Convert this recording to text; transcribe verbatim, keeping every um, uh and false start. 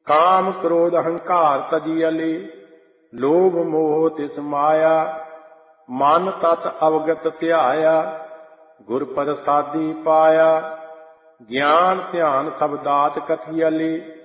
ਕਾਮ ਕ੍ਰੋਧ ਹੰਕਾਰ ਤਜੀ ਅਲੀ, ਲੋਭ ਮੋਹ ਤਿਸ ਮਾਇਆ, ਮਨ ਤਤ ਅਵਗਤ ਧਿਆਇਆ, ਗੁਰ ਪ੍ਰਸਾਦੀ ਪਾਇਆ। ਗਿਆਨ ਧਿਆਨ ਸਭ ਦਾਤ ਕਥੀ ਅਲੀ,